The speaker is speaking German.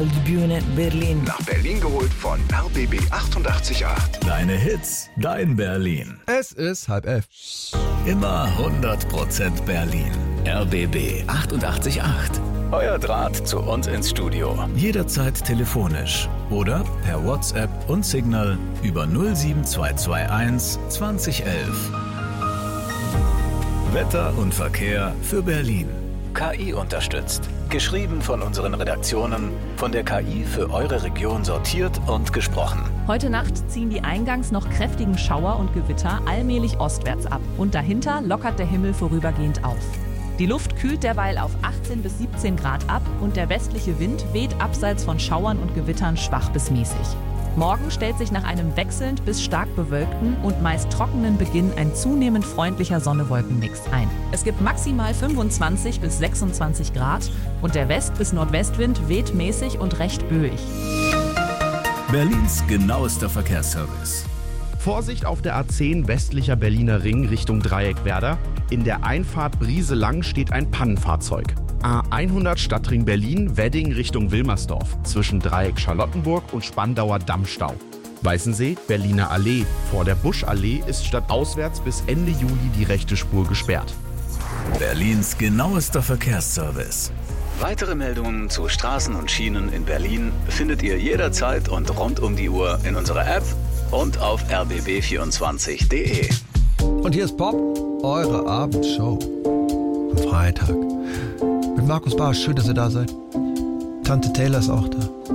Waldbühne Berlin. Nach Berlin geholt von RBB 888. Deine Hits, dein Berlin. Es ist 10:30. Immer 100% Berlin. RBB 888. Euer Draht zu uns ins Studio. Jederzeit telefonisch oder per WhatsApp und Signal über 07221 2011. Wetter und Verkehr für Berlin. KI unterstützt. Geschrieben von unseren Redaktionen, von der KI für eure Region sortiert und gesprochen. Heute Nacht ziehen die eingangs noch kräftigen Schauer und Gewitter allmählich ostwärts ab. Und dahinter lockert der Himmel vorübergehend auf. Die Luft kühlt derweil auf 18 bis 17 Grad ab und der westliche Wind weht abseits von Schauern und Gewittern schwach bis mäßig. Morgen stellt sich nach einem wechselnd bis stark bewölkten und meist trockenen Beginn ein zunehmend freundlicher Sonne-Wolken-Mix ein. Es gibt maximal 25 bis 26 Grad und der West- bis Nordwestwind weht mäßig und recht böig. Berlins genauester Verkehrsservice. Vorsicht auf der A10 westlicher Berliner Ring Richtung Dreieckwerder. In der Einfahrt Brieselang steht ein Pannenfahrzeug. A100 Stadtring Berlin, Wedding Richtung Wilmersdorf. Zwischen Dreieck Charlottenburg und Spandauer Dammstau. Weißensee, Berliner Allee. Vor der Buschallee ist stadtauswärts bis Ende Juli die rechte Spur gesperrt. Berlins genauester Verkehrsservice. Weitere Meldungen zu Straßen und Schienen in Berlin findet ihr jederzeit und rund um die Uhr in unserer App und auf rbb24.de. Und hier ist Pop, eure Abendshow. Am Freitag. Mit Markus Barsch, schön, dass ihr da seid. Tante Taylor ist auch da.